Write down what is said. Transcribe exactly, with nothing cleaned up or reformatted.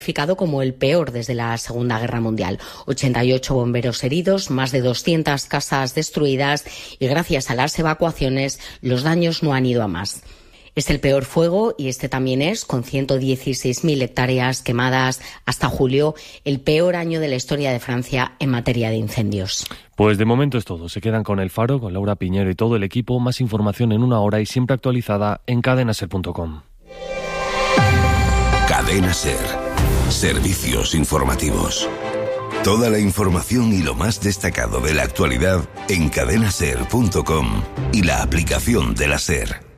calificado como el peor desde la Segunda Guerra Mundial. ochenta y ocho bomberos heridos, más de doscientas casas destruidas y gracias a las evacuaciones los daños no han ido a más. Es el peor fuego y este también es, con ciento dieciséis mil hectáreas quemadas hasta julio, el peor año de la historia de Francia en materia de incendios. Pues de momento es todo. Se quedan con El Faro, con Laura Piñero y todo el equipo. Más información en una hora y siempre actualizada en cadena ser punto com. Cadena Ser. Servicios informativos. Toda la información y lo más destacado de la actualidad en cadena ser punto com y la aplicación de la SER.